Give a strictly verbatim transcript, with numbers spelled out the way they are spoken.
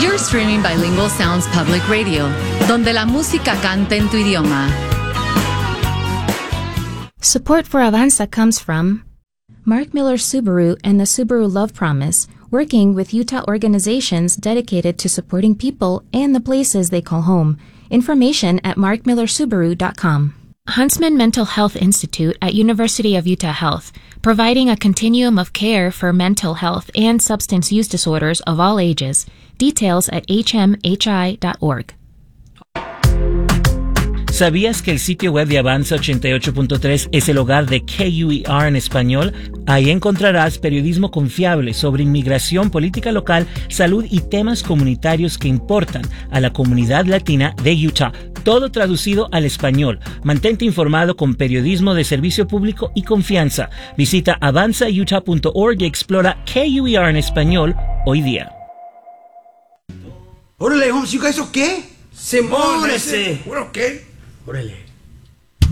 You're streaming Bilingual Sounds Public Radio, donde la música canta en tu idioma. Support for Avanza comes from Mark Miller Subaru and the Subaru Love Promise, working with Utah organizations dedicated to supporting people and the places they call home. Information at mark miller subaru dot com. Huntsman Mental Health Institute at University of Utah Health, providing a continuum of care for mental health and substance use disorders of all ages. Details at h m h i dot org. ¿Sabías que el sitio web de Avanza ochenta y ocho punto tres es el hogar de K U E R en español? Ahí encontrarás periodismo confiable sobre inmigración, política local, salud y temas comunitarios que importan a la comunidad latina de Utah. Todo traducido al español. Mantente informado con periodismo de servicio público y confianza. Visita avanza utah punto org y explora K U E R en español hoy día. Órale, Holmes, ¿y eso qué? Simón, ese. ese. Bueno, ¿qué? Órale.